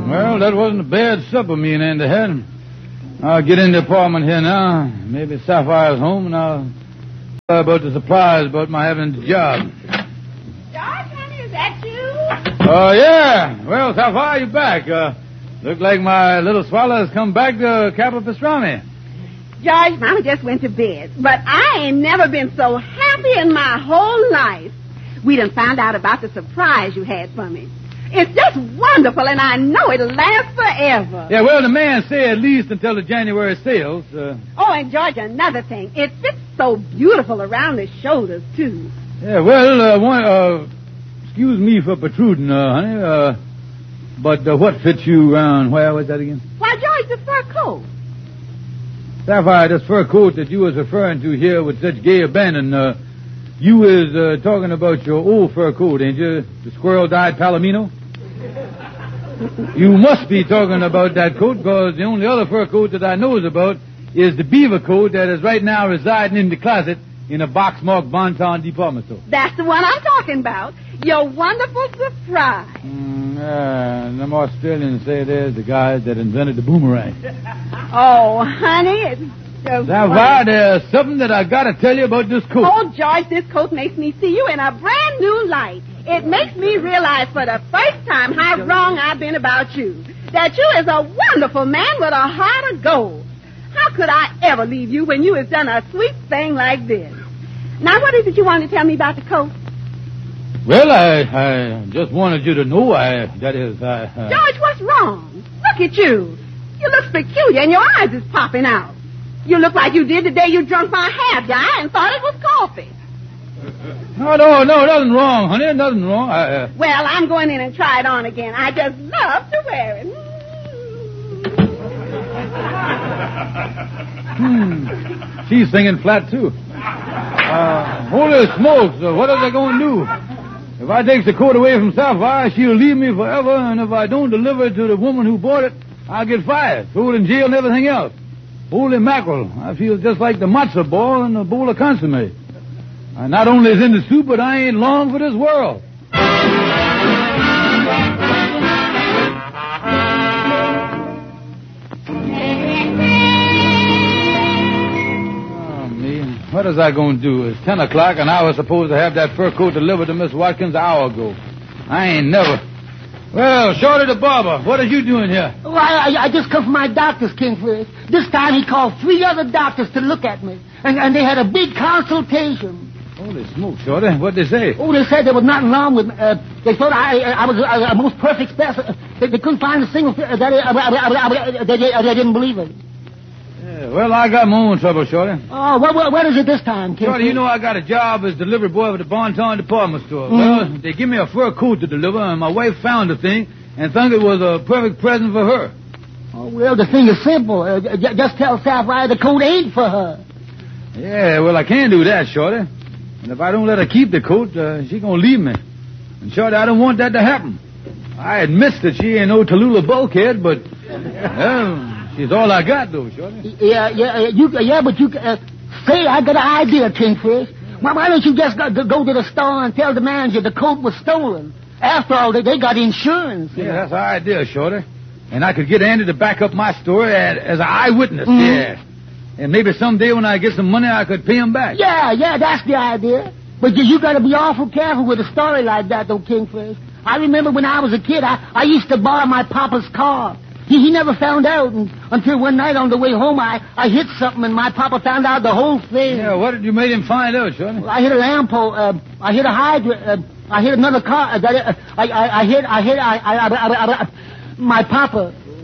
Well, that wasn't a bad supper me and Andy had. I'll get in the apartment here now. Maybe Sapphire's home, and I'll tell about the supplies about my having the job. George, honey, is that you? Oh, yeah. Well, Sapphire, you're back. Look like my little swallow has come back to Capo Pastrami. George, Mama just went to bed, but I ain't never been so happy in my whole life. We done found out about the surprise you had for me. It's just wonderful, and I know it'll last forever. Yeah, well, the man said at least until the January sales. Oh, and George, another thing. It fits so beautiful around the shoulders, too. Yeah, well, excuse me for protruding, honey, but what fits you around, where was that again? Why, George, the fur coat. Sapphire, this fur coat that you was referring to here with such gay abandon, you was talking about your old fur coat, ain't you? The squirrel-dyed Palomino? You must be talking about that coat, because the only other fur coat that I knows about is the beaver coat that is right now residing in the closet in a box marked Bonton department store. That's the one I'm talking about. Your wonderful surprise. Them Australians say there's the guys that invented the boomerang. Oh, honey, it's just... Sapphire, there's something that I gotta tell you about this coat. Oh, George, this coat makes me see you in a brand new light. It makes me realize for the first time how wrong I've been about you. That you is a wonderful man with a heart of gold. How could I ever leave you when you has done a sweet thing like this? Now, what is it you want to tell me about the coat? Well, I just wanted you to know, George, what's wrong? Look at you. You look peculiar and your eyes is popping out. You look like you did the day you drunk my half guy and thought it was coffee. No, nothing wrong, honey, nothing wrong. Well, I'm going in and try it on again. I just love to wear it. She's singing flat, too. Holy smokes, what are they going to do? If I take the coat away from Sapphire, she'll leave me forever, and if I don't deliver it to the woman who bought it, I'll get fired, thrown in jail and everything else. Holy mackerel, I feel just like the matzo ball and a bowl of consomme. I not only is in the soup, but I ain't long for this world. What is I going to do? It's 10 o'clock, and I was supposed to have that fur coat delivered to Miss Watkins an hour ago. I ain't never. Well, Shorty the barber, what are you doing here? Well, I just come from my doctor's, Kingfish. This time he called 3 other doctors to look at me, and they had a big consultation. Holy smoke, Shorty. What'd they say? Oh, they said there was nothing wrong with me. They thought I was a most perfect specimen. They couldn't find a single... They didn't believe it. Yeah, well, I got my own trouble, Shorty. Oh, what is it this time, Kingfish? Shorty, you know I got a job as delivery boy for the Bonton department store. Well, they give me a fur coat to deliver, and my wife found the thing and thought it was a perfect present for her. Oh, well, the thing is simple. Just tell Sapphire the coat ain't for her. Yeah, well, I can't do that, Shorty. And if I don't let her keep the coat, she's going to leave me. And, Shorty, I don't want that to happen. I admit that she ain't no Tallulah bulkhead, but... she's all I got, though, Shorty. Yeah, but you... say, I got an idea, Kingfish. Why don't you just go to the store and tell the manager the coat was stolen? After all, they got insurance. Yeah, that's our idea, Shorty. And I could get Andy to back up my story as an eyewitness, yeah. And maybe someday when I get some money, I could pay him back. Yeah, that's the idea. But you got to be awful careful with a story like that, though, Kingfish. I remember when I was a kid, I used to borrow my papa's car. He never found out until one night on the way home I hit something and my papa found out the whole thing. Yeah, what did you make him find out, Shorty? Well, I hit a lamp pole. I hit a hydrant. I hit another car. My papa.